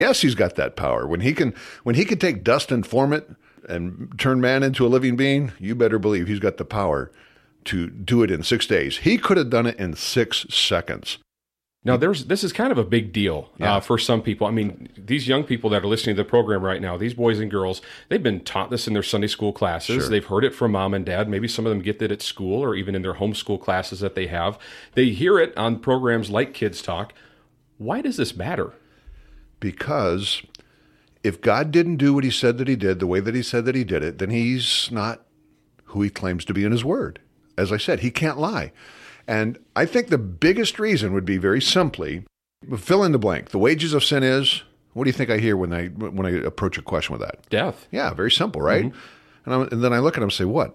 Yes, he's got that power. When he can take dust and form it and turn man into a living being, you better believe he's got the power to do it in 6 days. He could have done it in 6 seconds. Now, this is kind of a big deal for some people. I mean, these young people that are listening to the program right now, these boys and girls, they've been taught this in their Sunday school classes. Sure. They've heard it from mom and dad. Maybe some of them get it at school or even in their homeschool classes that they have. They hear it on programs like Kids Talk. Why does this matter? Because if God didn't do what he said that he did, the way that he said that he did it, then he's not who he claims to be in his word. As I said, he can't lie. And I think the biggest reason would be very simply, fill in the blank. The wages of sin is, what do you think I hear when I approach a question with that? Death. Yeah, very simple, right? Mm-hmm. And then I look at him and say, what?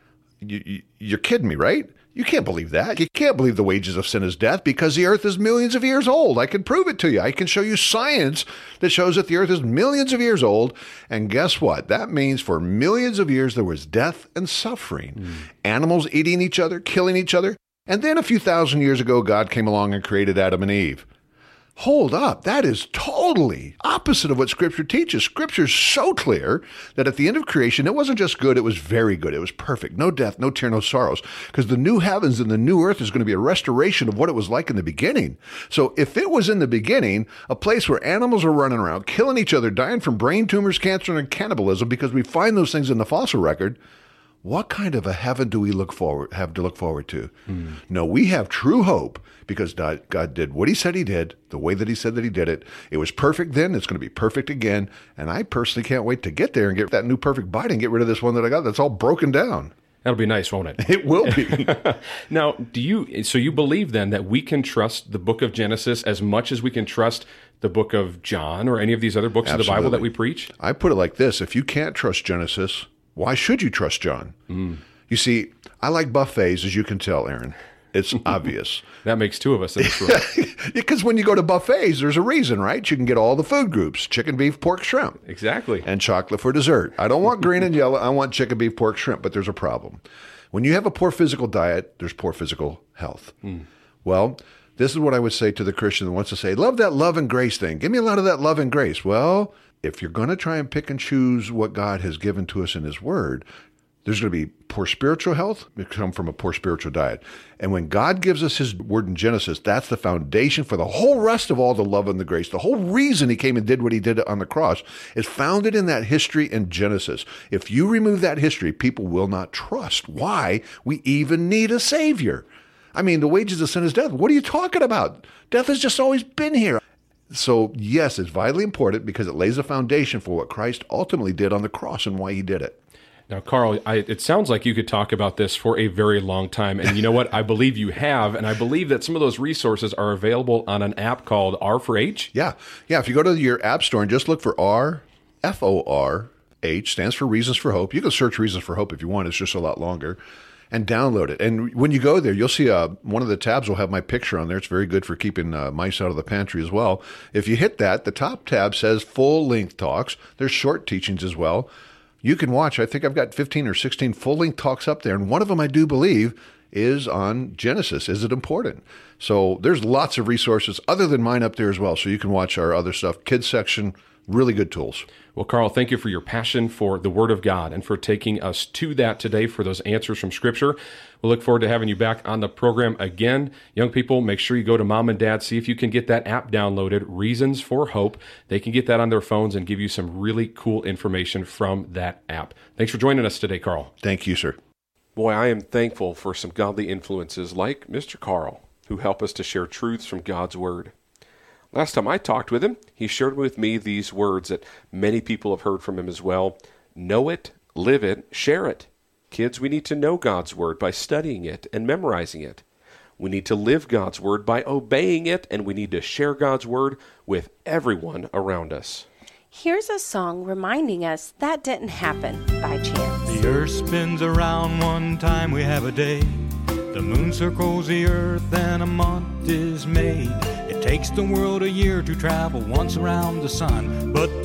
You're kidding me, right? You can't believe that. You can't believe the wages of sin is death because the earth is millions of years old. I can prove it to you. I can show you science that shows that the earth is millions of years old. And guess what? That means for millions of years there was death and suffering. Animals eating each other, killing each other. And then a few thousand years ago, God came along and created Adam and Eve. Hold up. That is totally opposite of what Scripture teaches. Scripture is so clear that at the end of creation, it wasn't just good, it was very good. It was perfect. No death, no tear, no sorrows. Because the new heavens and the new earth is going to be a restoration of what it was like in the beginning. So if it was in the beginning, a place where animals are running around, killing each other, dying from brain tumors, cancer, and cannibalism, because we find those things in the fossil record, what kind of a heaven do we have to look forward to? No, we have true hope because God did what he said he did, the way that he said that he did it. It was perfect then. It's going to be perfect again. And I personally can't wait to get there and get that new perfect body and get rid of this one that I got that's all broken down. That'll be nice, won't it? It will be. Now, so you believe then that we can trust the book of Genesis as much as we can trust the book of John or any of these other books of the Bible that we preach? I put it like this. If you can't trust Genesis, why should you trust John? You see, I like buffets, as you can tell, Aaron. It's obvious. That makes two of us in this room. Because when you go to buffets, there's a reason, right? You can get all the food groups, chicken, beef, pork, shrimp. Exactly. And chocolate for dessert. I don't want green and yellow. I want chicken, beef, pork, shrimp, but there's a problem. When you have a poor physical diet, there's poor physical health. Well, this is what I would say to the Christian that wants to say, love that love and grace thing. Give me a lot of that love and grace. Well, if you're going to try and pick and choose what God has given to us in his word, there's going to be poor spiritual health. It come from a poor spiritual diet. And when God gives us his word in Genesis, that's the foundation for the whole rest of all the love and the grace. The whole reason he came and did what he did on the cross is founded in that history in Genesis. If you remove that history, people will not trust why we even need a savior. I mean, the wages of sin is death. What are you talking about? Death has just always been here. So yes, it's vitally important because it lays a foundation for what Christ ultimately did on the cross and why he did it. Now, Carl, it sounds like you could talk about this for a very long time. And you know what? I believe you have. And I believe that some of those resources are available on an app called R4H. Yeah. If you go to your app store and just look for R, F-O-R-H, stands for Reasons for Hope. You can search Reasons for Hope if you want. It's just a lot longer. And download it. And when you go there, you'll see one of the tabs will have my picture on there. It's very good for keeping mice out of the pantry as well. If you hit that, the top tab says full-length talks. There's short teachings as well. You can watch, I think I've got 15 or 16 full-length talks up there, and one of them I do believe is on Genesis. Is it important? So there's lots of resources other than mine up there as well, so you can watch our other stuff. Kids section, really good tools. Well, Carl, thank you for your passion for the Word of God and for taking us to that today for those answers from Scripture. We'll look forward to having you back on the program again. Young people, make sure you go to Mom and Dad, see if you can get that app downloaded, Reasons for Hope. They can get that on their phones and give you some really cool information from that app. Thanks for joining us today, Carl. Thank you, sir. Boy, I am thankful for some godly influences like Mr. Carl, who help us to share truths from God's Word. Last time I talked with him, he shared with me these words that many people have heard from him as well. Know it, live it, share it. Kids, we need to know God's Word by studying it and memorizing it. We need to live God's Word by obeying it, and we need to share God's Word with everyone around us. Here's a song reminding us that didn't happen by chance. The earth spins around one time we have a day. The moon circles the earth and a month is made. It takes the world a year to travel once around the sun, but